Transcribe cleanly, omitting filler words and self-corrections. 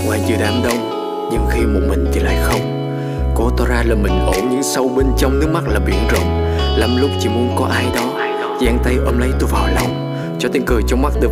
ngoài giữa đám đông, nhưng khi một mình thì lại không. Cố tỏ ra là mình ổn, nhưng sâu bên trong nước mắt là biển rộng. Lắm lúc chỉ muốn có ai đó dang tay ôm lấy tôi vào lòng, cho tiếng cười trong mắt được